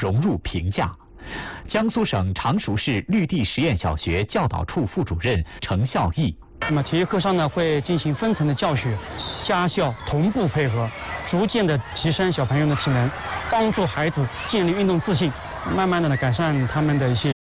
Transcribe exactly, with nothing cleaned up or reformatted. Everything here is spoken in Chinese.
融入评价。江苏省常熟市绿地实验小学教导处副主任程孝义。 那么体育课上呢，会进行分层的教学，家校同步配合，逐渐的提升小朋友的体能，帮助孩子建立运动自信，慢慢的呢改善他们的一些